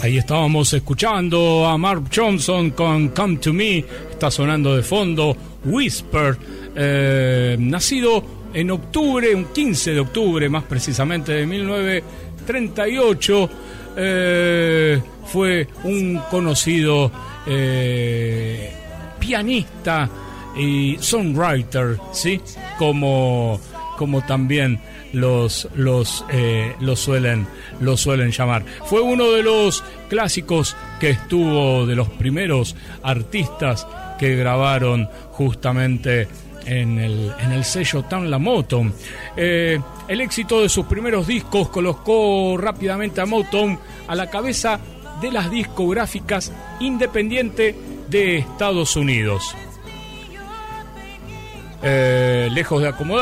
Ahí estábamos escuchando a Mark Johnson con Come to Me. Está sonando de fondo Whisper, nacido en octubre, un 15 de octubre más precisamente de 1938. Fue un conocido pianista y songwriter, ¿sí? Como también los suelen llamar. Fue uno de los clásicos que estuvo, de los primeros artistas que grabaron justamente en el sello Tamla Motown. El éxito de sus primeros discos colocó rápidamente a Motown a la cabeza de las discográficas independientes de Estados Unidos. Lejos de acomodar